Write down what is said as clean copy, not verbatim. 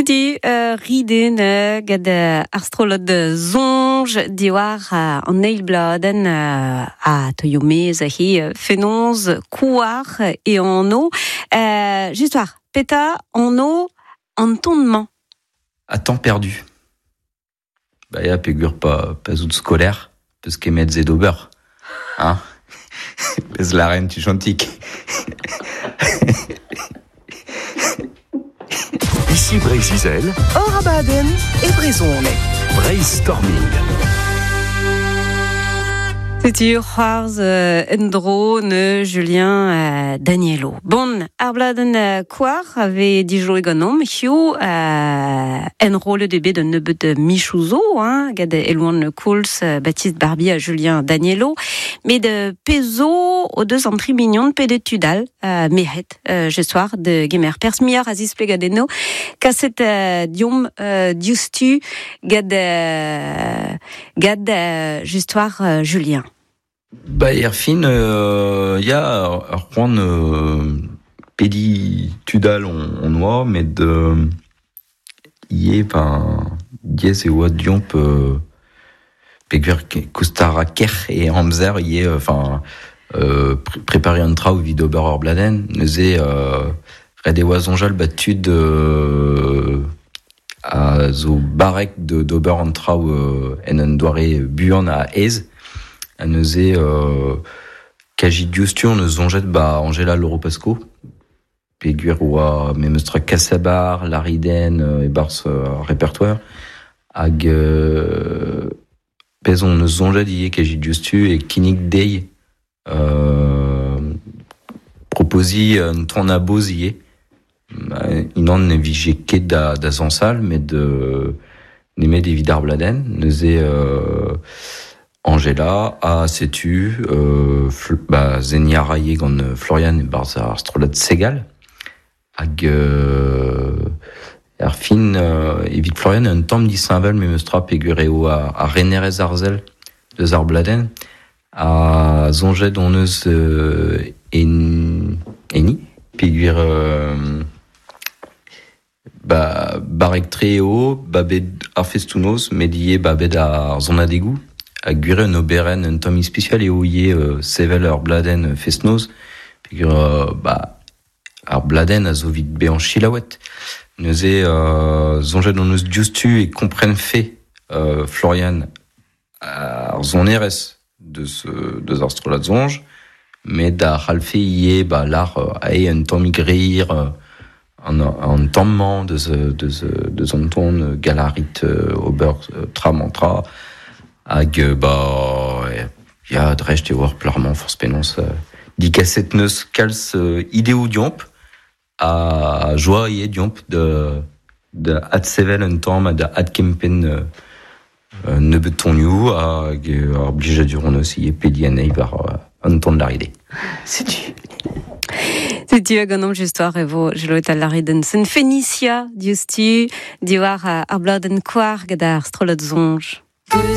C'était riden gad astrolog zonj diwar an eilbladen a toyomez a hi fenonz kouar et en eau. Juste voir, peta en eau en tonnement. À temps perdu. Bah ya pegur pas out scolaire, parce que metz et d'ober. Hein? Pez la reine tu chantique. Ici Brésil, Orabaden et Brézone. Brainstorming. C'était Juarz Endro ne Julien Danielo. Bon, arbladen kouar avait dijlo eganom hiu enrôle de de nebet de Michouzo, hein, gade elouan le Kouls, Baptiste Barbier à Julien Danielo, mais de peso aux deux entrées mignonnes pe de Tudal, mehet, gestoir de Gemer Persmiar Aziz Plegadeno, kasset diom diustu gade gestoir Julien. Bah, Erfin, ya Juan Pedi Tudal on noa, mais de yé diez et oa diomp peguer Kostara Ker et Hamzer yé préparer un trau vid ober ur bladen neuze red e oa zonjal batud a zo barek d'ober an trau en un doare buan a ez a neuze kaji diustur neus zonjet Angela Loropasco peguer oa memestra Kassabar, Lariden et bars répertoire hag pezon neus zonjet ie kaji diustu et kinik dei proposi un ton a boz ie inan ne vije ket da zansal met de nemet evit ar bladen neuze Angela a setu zeniara ie gant Florian e barz ar strolat segal hag ar fin evit Florian un tamm disañvel memestra pegur eo a renerez arzel deus ar bladen a zonjet on eus eni pegur barek tre eo babet ar festounoz met ie babet ar zon adegou a gure un oberen un tamm spécial eo ie sevel ur bladen festnoz pegur ar bladen a zo vit bean chilawet neuze zonjet on eus diustu e kompren fe Florian ar zonerez deus ar strolat zonj met da c'halfe ie lar a un tamm igreir an tammant deus an ton galarit ober tramantra hag ya drecht e oar plarman force penons dikaset neus kalz ideo diomp a joa ie diomp de ad sevel un tamm da ad kempen nebet tonioù hag ar blijadur neus ie pedi anei an ton laride. C'était un homme justoire et vous, je l'ai à l'ariden. C'est une Phénicia, diusti, diwar ar bladen kouar gada ar strolat zonj.